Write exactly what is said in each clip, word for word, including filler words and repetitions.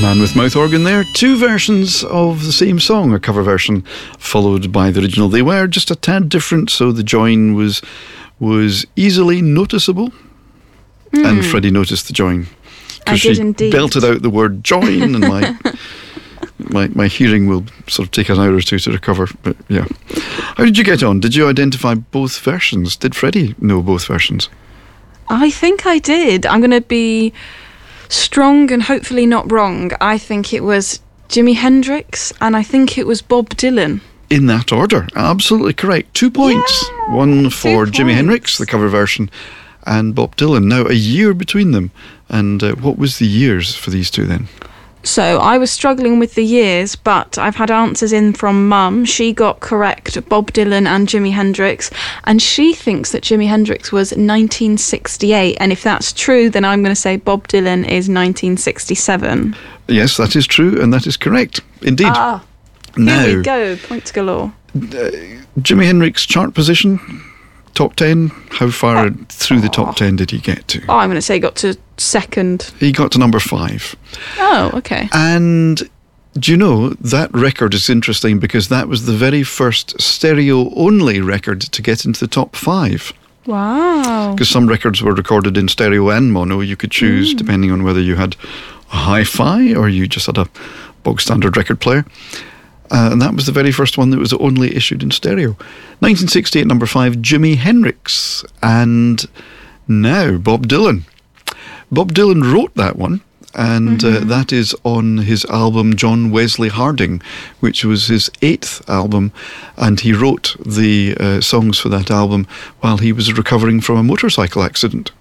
Man with Mouth Organ there. Two versions of the same song, a cover version followed by the original. They were just a tad different, so the join was was easily noticeable. Mm. And Freddie noticed the join. I did she indeed. belted out the word join, and my, my my hearing will sort of take an hour or two to recover. But yeah. How did you get on? Did you identify both versions? Did Freddie know both versions? I think I did. I'm going to be strong and hopefully not wrong. I think it was Jimi Hendrix and I think it was Bob Dylan. In that order, absolutely correct. Two points. Yeah, One for two Jimi points. Hendrix, the cover version, and Bob Dylan. Now, a year between them. And uh, what was the years for these two then? So I was struggling with the years, but I've had answers in from Mum. She got correct Bob Dylan and Jimi Hendrix, and she thinks that Jimi Hendrix was nineteen sixty-eight, and if that's true, then I'm going to say Bob Dylan is nineteen sixty-seven. Yes, that is true, and that is correct. Indeed. Ah, now, here we go, points galore. Uh, Jimi Hendrix chart position, top ten. How far oh. through the top ten did he get to? Oh, I'm going to say he got to second. He got to number five. Oh, okay. And do you know, that record is interesting because that was the very first stereo-only record to get into the top five. Wow. Because some records were recorded in stereo and mono. You could choose mm. depending on whether you had a hi-fi or you just had a bog standard record player. Uh, and that was the very first one that was only issued in stereo. nineteen sixty-eight, number five, Jimi Hendrix. And now Bob Dylan. Bob Dylan wrote that one, and mm-hmm. uh, that is on his album John Wesley Harding, which was his eighth album, and he wrote the uh, songs for that album while he was recovering from a motorcycle accident.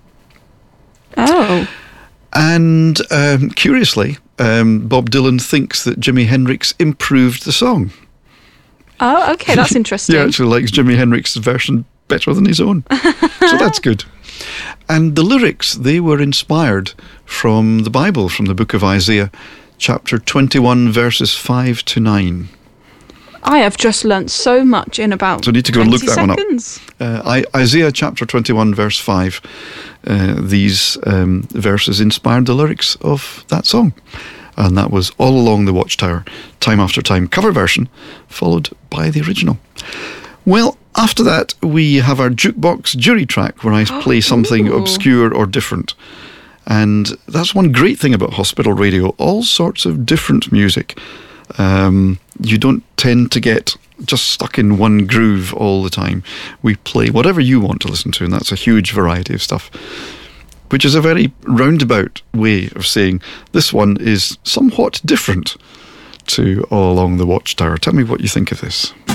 Oh. And um, curiously, um, Bob Dylan thinks that Jimi Hendrix improved the song. Oh, okay, that's interesting. He actually likes Jimi Hendrix's version better than his own. So that's good. And the lyrics, they were inspired from the Bible, from the book of Isaiah, chapter twenty-one, verses five to nine. I have just learnt so much in about So I need to go and look that seconds. one up. Uh, I, Isaiah chapter twenty-one, verse five. Uh, these um, verses inspired the lyrics of that song. And that was All Along the Watchtower, time after time, cover version, followed by the original. Well, after that, we have our jukebox jury track where I play something Ooh. obscure or different. And that's one great thing about hospital radio, all sorts of different music. Um, you don't tend to get just stuck in one groove all the time. We play whatever you want to listen to, and that's a huge variety of stuff, which is a very roundabout way of saying this one is somewhat different to All Along the Watchtower. Tell me what you think of this.